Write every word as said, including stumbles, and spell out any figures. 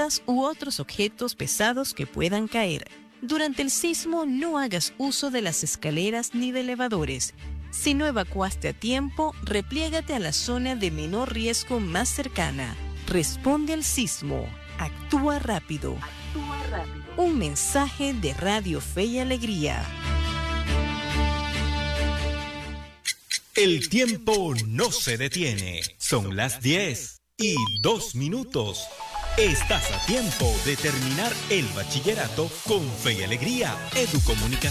piedras u otros objetos pesados que puedan caer. Durante el sismo no hagas uso de las escaleras ni de elevadores. Si no evacuaste a tiempo, repliégate a la zona de menor riesgo más cercana. Responde al sismo. Actúa rápido. Actúa rápido. Un mensaje de Radio Fe y Alegría. El tiempo no se detiene. Son las diez y dos minutos. Estás a tiempo de terminar el bachillerato con Fe y Alegría. Educomunicación.